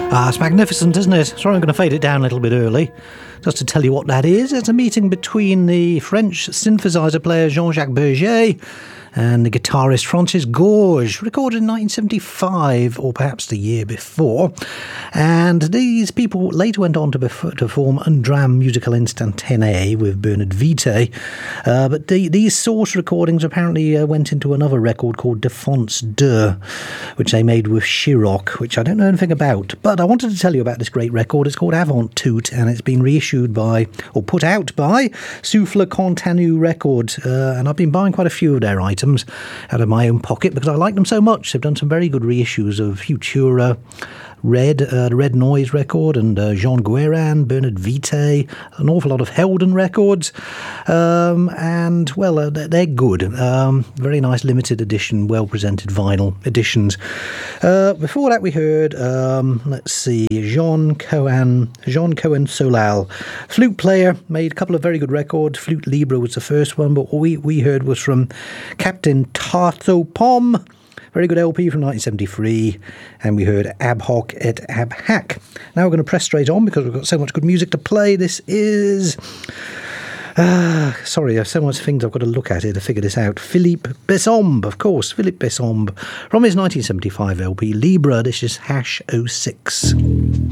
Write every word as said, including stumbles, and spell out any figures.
Ah, it's magnificent, isn't it? Sorry, I'm going to fade it down a little bit early. Just to tell you what that is, it's a meeting between the French synthesizer player Jean-Jacques Berger and the guitarist Francis Gorge, recorded in nineteen seventy-five, or perhaps the year before. And these people later went on to, bef- to form Undram Musical Instantané with Bernard Vitae. Uh, but the, these source recordings apparently uh, went into another record called Défense deux, which they made with Chiroc, which I don't know anything about. But I wanted to tell you about this great record. It's called Avant Tout, and it's been reissued by, or put out by, Souffle Contenu Records. Uh, and I've been buying quite a few of their items out of my own pocket because I like them so much. They've done some very good reissues of Futura, Red, uh, the Red Noise record, and uh, Jean Guérin, Bernard Vitae, an awful lot of Helden records. Um, and, well, uh, they're good. Um, very nice limited edition, well-presented vinyl editions. Uh, before that, we heard, um, let's see, Jean Cohen, Jean Cohen Solal, flute player, made a couple of very good records. Flute Libre was the first one, but what we, we heard was from Captain Tarto Pom. Very good L P from nineteen seventy-three, and we heard Ab Hoc et Ab Hack. Now we're going to press straight on because we've got so much good music to play. This is... Uh, sorry, there's so much things I've got to look at here to figure this out. Philippe Besombe, of course, Philippe Besombe, from his nineteen seventy-five L P Libre. This is Hash oh six.